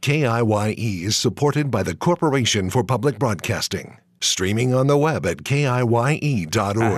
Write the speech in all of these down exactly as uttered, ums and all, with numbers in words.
K I Y E is supported by the Corporation for Public Broadcasting. Streaming on the web at K I Y E dot org.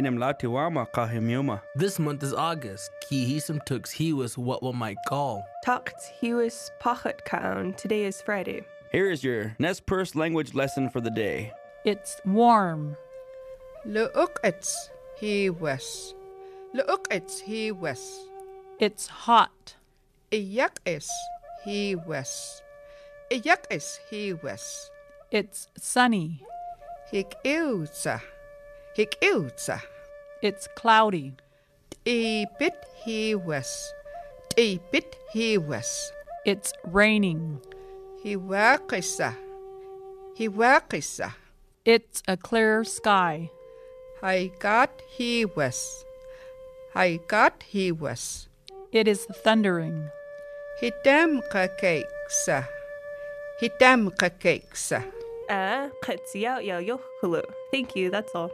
This month is August. Kihisum tux hiwas what one might call. Tucked hiwas pachat kaun. Today is Friday. Here is your Nez Perce language lesson for the day. It's warm. Look it's he was. Look it's he was. It's hot. Iyak is he was. Iyak is he was. It's sunny. Hik ilza. Hik ilza. It's cloudy. E bit he was. E bit he was. It's raining. He wakisa. He wakisa. It's a clear sky. I got he was. I got he was. It is thundering. Hitam kakeksa. Hitam kakeksa. Ah, qatziao yo yo hulu. Thank you, that's all.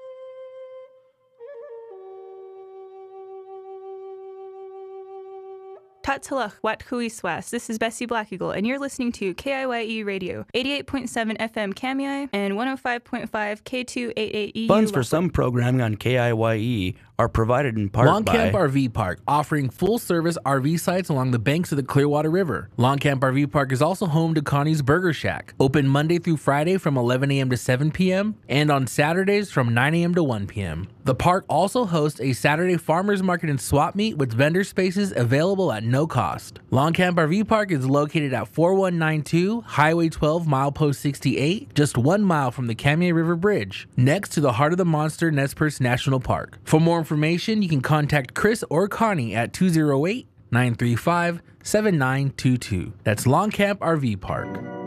Tatsalach wat huiswas. This is Bessie Black Eagle, and you're listening to K I Y E Radio, eighty-eight point seven F M Kamai and one oh five point five K two eighty-eight E U. Funds for some programming on K I Y E are provided in part Long by Camp R V Park, offering full-service R V sites along the banks of the Clearwater River. Long Camp R V Park is also home to Connie's Burger Shack, open Monday through Friday from eleven a.m. to seven p.m. and on Saturdays from nine a.m. to one p.m. The park also hosts a Saturday farmers market and swap meet with vendor spaces available at no cost. Long Camp R V Park is located at forty-one ninety-two Highway twelve, milepost sixty-eight, just one mile from the Kamai River Bridge, next to the Heart of the Monster Nez Perce National Park. For more information, you can contact Chris or Connie at two oh eight, nine three five, seven nine two two. That's Long Camp R V Park.